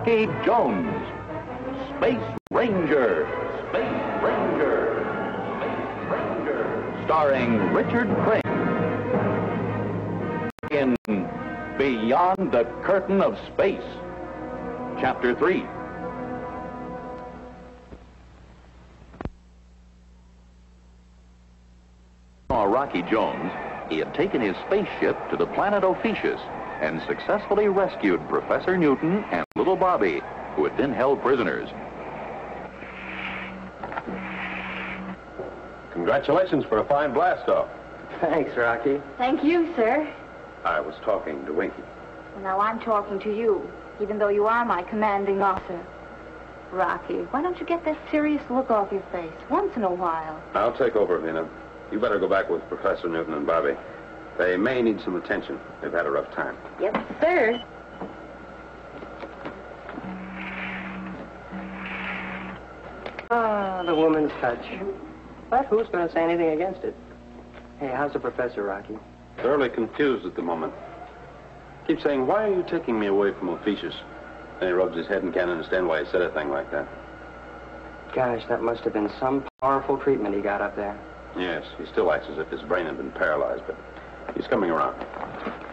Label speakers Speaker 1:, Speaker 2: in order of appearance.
Speaker 1: Rocky Jones, Space Ranger, Space Ranger, Space Ranger, starring Richard Crane in Beyond the Curtain of Space, Chapter 3. Rocky Jones, he had taken his spaceship to the planet Ophiuchus and successfully rescued Professor Newton and little Bobby, who had been held prisoners.
Speaker 2: Congratulations for a fine blast-off.
Speaker 3: Thanks, Rocky.
Speaker 4: Thank you, sir.
Speaker 2: I was talking to Winky.
Speaker 4: Well, now I'm talking to you, even though you are my commanding officer. Rocky, why don't you get that serious look off your face once in a while?
Speaker 2: I'll take over, Vina. You better go back with Professor Newton and Bobby. They may need some attention. They've had a rough time.
Speaker 4: Yes, sir.
Speaker 3: Ah, the woman's touch. But who's going to say anything against it? Hey, how's the professor, Rocky?
Speaker 2: Thoroughly confused at the moment. Keeps saying, why are you taking me away from Ophiuchus? Then he rubs his head and can't understand why he said a thing like that.
Speaker 3: Gosh, that must have been some powerful treatment he got up there.
Speaker 2: Yes, he still acts as if his brain had been paralyzed, but he's coming around.